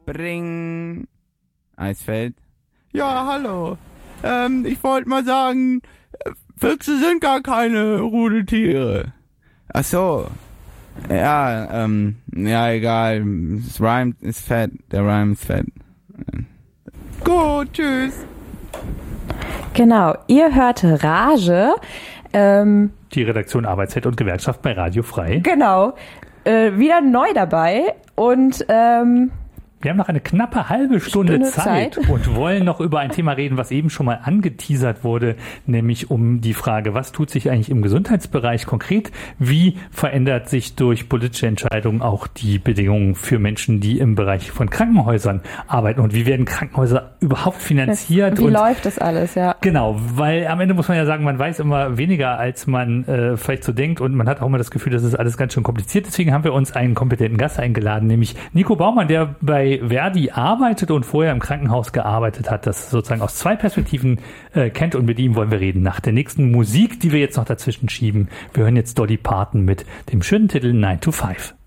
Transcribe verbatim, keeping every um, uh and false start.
Bring. Eisfeld. Ja, hallo. Ähm, ich wollte mal sagen, Füchse sind gar keine Rudeltiere. Ach so. Ja, ähm, ja, egal. Das Rhyme ist fett. Der Rhyme ist fett. Gut, tschüss. Genau, ihr hörte Rage. Ähm, Die Redaktion Arbeitszeit und Gewerkschaft bei Radio Frei. Genau, äh, wieder neu dabei und ähm, wir haben noch eine knappe halbe Stunde, Stunde Zeit, Zeit und wollen noch über ein Thema reden, was eben schon mal angeteasert wurde, nämlich um die Frage, was tut sich eigentlich im Gesundheitsbereich konkret? Wie verändert sich durch politische Entscheidungen auch die Bedingungen für Menschen, die im Bereich von Krankenhäusern arbeiten? Und wie werden Krankenhäuser überhaupt finanziert? Wie und läuft das alles, ja? Genau, weil am Ende muss man ja sagen, man weiß immer weniger, als man äh, vielleicht so denkt, und man hat auch immer das Gefühl, das ist alles ganz schön kompliziert. Deswegen haben wir uns einen kompetenten Gast eingeladen, nämlich Nico Baumann, der bei Verdi arbeitet und vorher im Krankenhaus gearbeitet hat, das sozusagen aus zwei Perspektiven äh, kennt, und mit ihm wollen wir reden. Nach der nächsten Musik, die wir jetzt noch dazwischen schieben. Wir hören jetzt Dolly Parton mit dem schönen Titel nine to five.